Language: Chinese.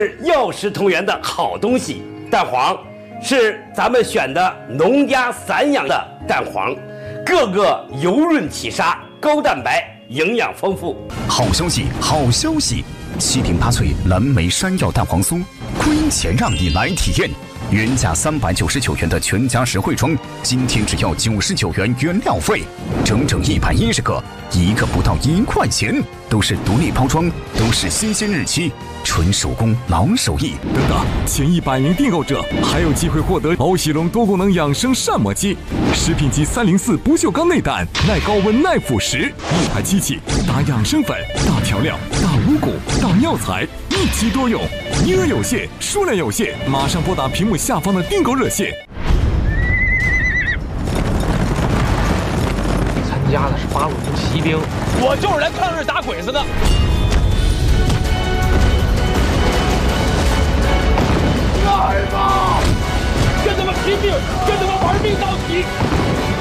药食同源的好东西。蛋黄是咱们选的农家散养的蛋黄，个个油润起沙，高蛋白，营养丰富。 好消息，好消息！708岁蓝莓山药蛋黄酥，亏钱让你来体验。原价399元的全家实惠装，今天只要99元原料费，整整110个，一个不到1块钱，都是独立包装，都是新鲜日期，纯手工老手艺。 等等，前100名订购者还有机会获得毛细龙多功能养生膳魔机、食品级304不锈钢内胆，耐高温耐腐蚀，一台机器打养生粉、大调料、大五谷、大药材，一机多用。名额有限，数量有限，马上拨打屏幕下方的订购热线。 参加的是八路军骑兵，我就是来抗日打鬼子的。来吧，跟他们拼命，跟他们玩命到底！